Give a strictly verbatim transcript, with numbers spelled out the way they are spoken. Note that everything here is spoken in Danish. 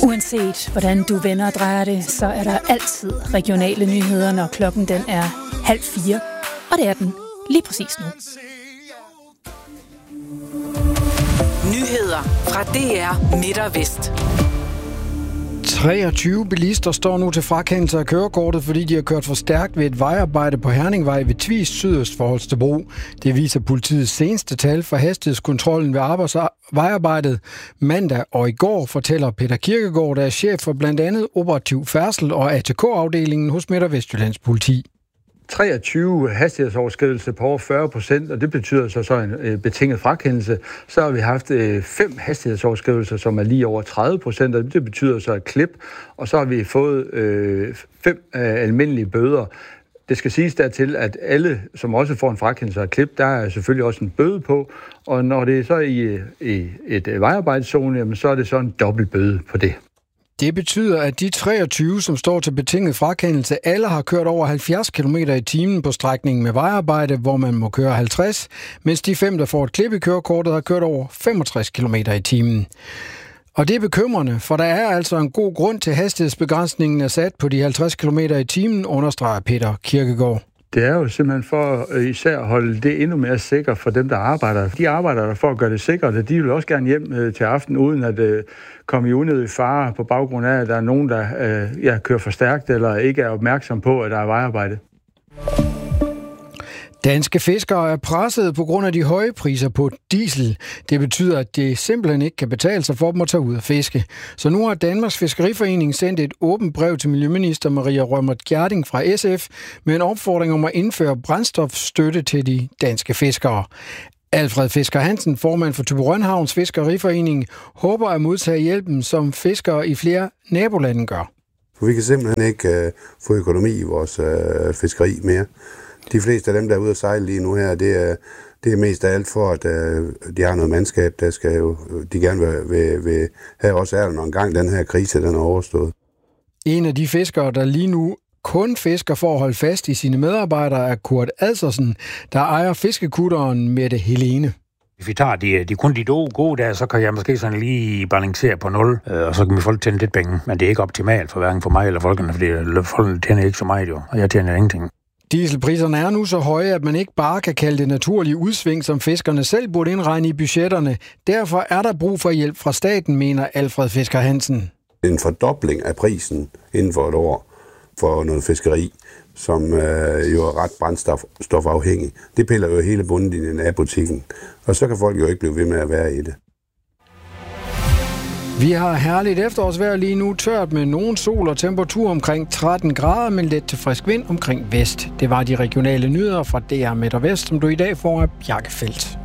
Uanset hvordan du vender og drejer det, så er der altid regionale nyheder, når klokken den er halv fire. Og det er den lige præcis nu. Nyheder fra D R Midt og Vest. treogtyve bilister står nu til frakendelse af kørekortet, fordi de har kørt for stærkt ved et vejarbejde på Herningvej ved Tvis sydøst for Holstebro. Det viser politiets seneste tal for hastighedskontrollen ved arbejds- vejarbejdet mandag og i går, fortæller Peter Kirkegaard, der er chef for blandt andet operativ færdsel og A T K-afdelingen hos Midt- og Vestjyllands politi. treogtyve hastighedsoverskridelser på over fyrre procent, og det betyder så, så en øh, betinget frakendelse. Så har vi haft øh, fem hastighedsoverskridelser, som er lige over tredive procent, og det betyder så et klip. Og så har vi fået øh, fem øh, almindelige bøder. Det skal siges dertil, at alle, som også får en frakendelse af et klip, der er selvfølgelig også en bøde på. Og når det er så i, i et vejarbejdzone, jamen, så er det så en dobbelt bøde på det. Det betyder, at de treogtyve, som står til betinget frakendelse, alle har kørt over halvfjerds kilometer i timen på strækningen med vejarbejde, hvor man må køre halvtreds, mens de fem, der får et klip i kørekortet, har kørt over femogtres kilometer i timen. Og det er bekymrende, for der er altså en god grund til, hastighedsbegrænsningen er sat på de halvtreds kilometer i timen, understreger Peter Kirkegaard. Det er jo simpelthen for især at holde det endnu mere sikkert for dem, der arbejder. De arbejder der for at gøre det sikkert, og de vil også gerne hjem til aften, uden at uh, komme i unødig fare på baggrund af, at der er nogen, der uh, ja, kører for stærkt eller ikke er opmærksom på, at der er vejarbejde. Danske fiskere er presset på grund af de høje priser på diesel. Det betyder, at det simpelthen ikke kan betale sig for dem at tage ud og fiske. Så nu har Danmarks Fiskeriforening sendt et åbent brev til miljøminister Maria Reumert Gjerding fra S F med en opfordring om at indføre brændstofstøtte til de danske fiskere. Alfred Fisker Hansen, formand for Thyborøn-Havns Fiskeriforening, håber at modtage hjælpen, som fiskere i flere nabolande gør. For vi kan simpelthen ikke uh, få økonomi i vores uh, fiskeri mere. De fleste af dem, der er ude at sejle lige nu her, det er, det er mest af alt for, at uh, de har noget mandskab, der skal jo, de gerne vil, vil, vil have også er når en gang den her krise, den er overstået. En af de fiskere, der lige nu kun fisker for at holde fast i sine medarbejdere, er Kurt Adsersen, der ejer fiskekutteren Mette Helene. Hvis vi tager de, de kun de gode der, så kan jeg måske sådan lige balancere på nul, og så kan vi folk tjene lidt penge. Men det er ikke optimalt for hverken for mig eller folkene, fordi folkene tjener ikke så meget jo, og jeg tjener ingenting. Dieselpriserne er nu så høje, at man ikke bare kan kalde det naturlige udsving, som fiskerne selv burde indregne i budgetterne. Derfor er der brug for hjælp fra staten, mener Alfred Fisker Hansen. En fordobling af prisen inden for et år for noget fiskeri, som øh, jo er ret brændstofafhængig. Det piller jo hele bundlinjen af butikken, og så kan folk jo ikke blive ved med at være i det. Vi har herligt efterårsvejr lige nu, tørt med nogen sol og temperatur omkring tretten grader, men let til frisk vind omkring vest. Det var de regionale nyheder fra D R Midt og Vest, som du i dag får af Bjarke Feldt.